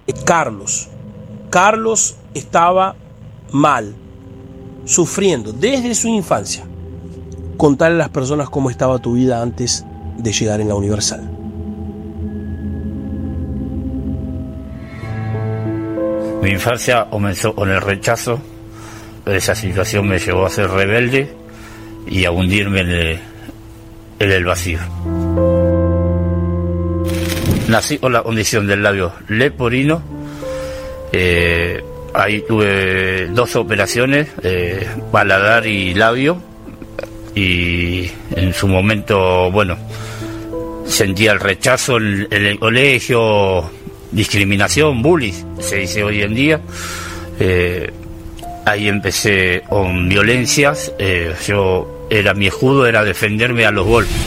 Carlos estaba mal, sufriendo desde su infancia. Contarle a las personas cómo estaba tu vida antes de llegar en la Universal. Mi infancia comenzó con el rechazo. Esa situación me llevó a ser rebelde y a hundirme en el vacío. Nací con la condición del labio leporino. Ahí tuve 2 operaciones, paladar y labio. Y en su momento, sentía el rechazo en el colegio, discriminación, bullying, se dice hoy en día. Ahí empecé con violencias. Mi escudo era defenderme a los golpes.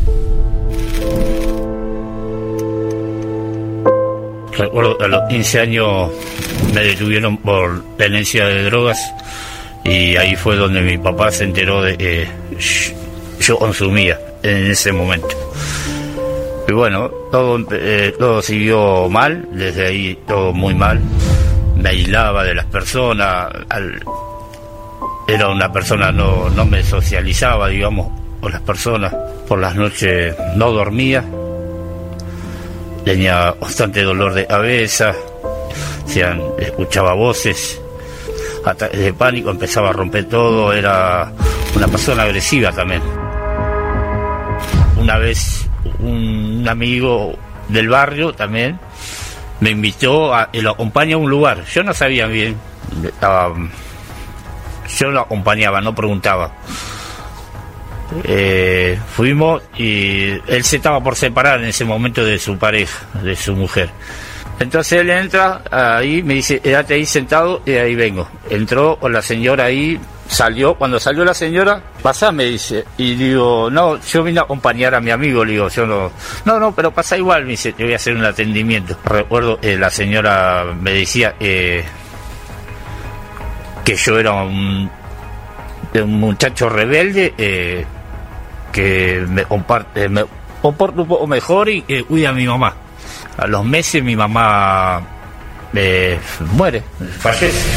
Recuerdo que a los 15 años me detuvieron por tenencia de drogas y ahí fue donde mi papá se enteró de que yo consumía en ese momento. Y todo siguió mal, desde ahí todo muy mal. Me aislaba de las personas, era una persona, no me socializaba, con las personas. Por las noches no dormía, tenía constante dolor de cabeza, escuchaba voces, ataques de pánico, empezaba a romper todo, era una persona agresiva también. Una vez un amigo del barrio también me invitó y lo acompañé a un lugar. Yo no sabía bien, yo lo acompañaba, no preguntaba. Fuimos y él se estaba por separar en ese momento de su pareja, de su mujer. Entonces él entra ahí, me dice, quédate ahí sentado y ahí vengo. Entró con la señora ahí, salió. Cuando salió la señora, pasá, me dice. Y digo, no, yo vine a acompañar a mi amigo, le digo, yo no, pero pasa igual, me dice, te voy a hacer un atendimiento. Recuerdo, la señora me decía que yo era un muchacho rebelde, que me comporto un poco mejor y que cuida a mi mamá. A los meses mi mamá muere, fallece.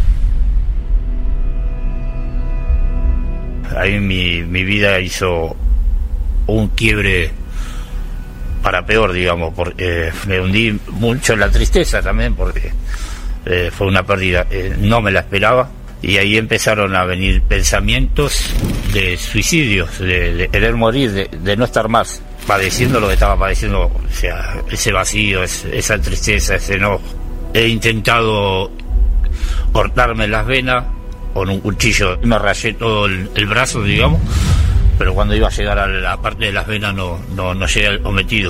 Ahí mi vida hizo un quiebre para peor, porque me hundí mucho en la tristeza también, porque fue una pérdida, no me la esperaba. Y ahí empezaron a venir pensamientos de suicidios, de querer morir, de no estar más padeciendo lo que estaba padeciendo, ese vacío, esa tristeza, ese enojo. He intentado cortarme las venas con un cuchillo, me rayé todo el brazo, pero cuando iba a llegar a la parte de las venas no llegué al cometido.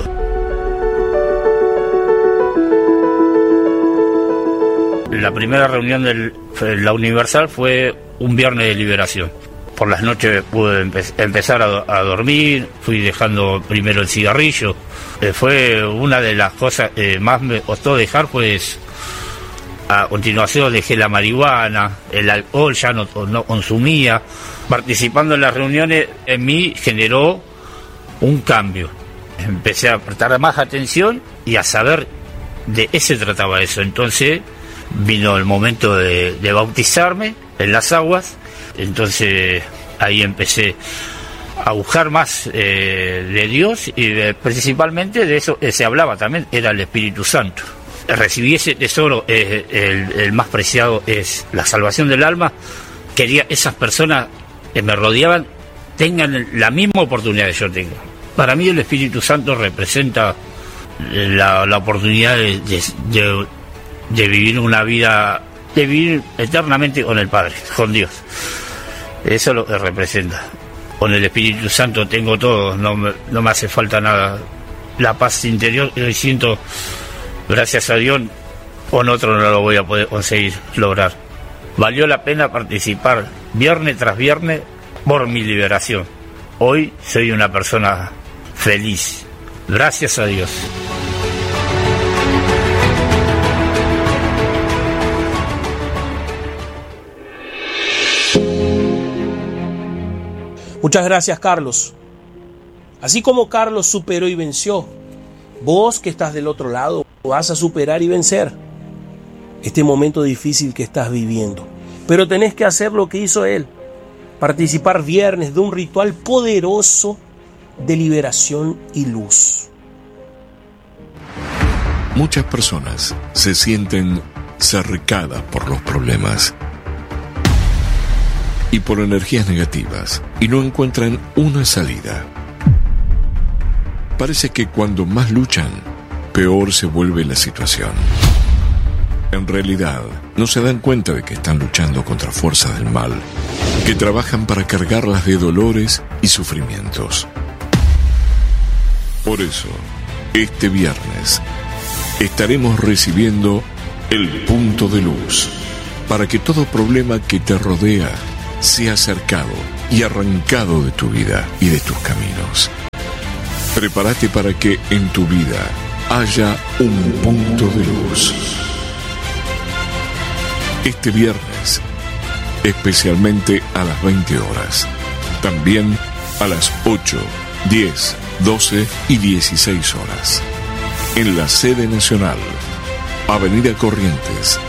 La primera reunión de la Universal fue un viernes de liberación. Por las noches pude empezar a dormir, fui dejando primero el cigarrillo. Fue una de las cosas que más me costó dejar, pues a continuación dejé la marihuana, el alcohol ya no consumía. Participando en las reuniones en mí generó un cambio. Empecé a prestar más atención y a saber de qué se trataba eso. Entonces vino el momento de bautizarme en las aguas. Entonces ahí empecé a buscar más de Dios y principalmente de eso se hablaba también, era el Espíritu Santo. Recibí ese tesoro, el más preciado es la salvación del alma. Quería esas personas que me rodeaban tengan la misma oportunidad que yo tengo. Para mí el Espíritu Santo representa la oportunidad de vivir una vida, de vivir eternamente con el Padre, con Dios. Eso es lo que representa. Con el Espíritu Santo tengo todo, no me hace falta nada. La paz interior que siento, gracias a Dios, con otro no lo voy a poder conseguir lograr. Valió la pena participar viernes tras viernes por mi liberación. Hoy soy una persona feliz, gracias a Dios. Muchas gracias, Carlos. Así como Carlos superó y venció, vos que estás del otro lado, Vas a superar y vencer este momento difícil que estás viviendo. Pero tenés que hacer lo que hizo él. Participar viernes de un ritual poderoso de liberación y luz. Muchas personas se sienten cercadas por los problemas y por energías negativas y no encuentran una salida. Parece que cuando más luchan, peor se vuelve la situación. En realidad, no se dan cuenta de que están luchando contra fuerzas del mal, que trabajan para cargarlas de dolores y sufrimientos. Por eso, este viernes, estaremos recibiendo el punto de luz, para que todo problema que te rodea sea acercado y arrancado de tu vida y de tus caminos. Prepárate para que en tu vida haya un punto de luz. Este viernes, especialmente a las 20 horas. También a las 8, 10, 12 y 16 horas. En la sede nacional, Avenida Corrientes,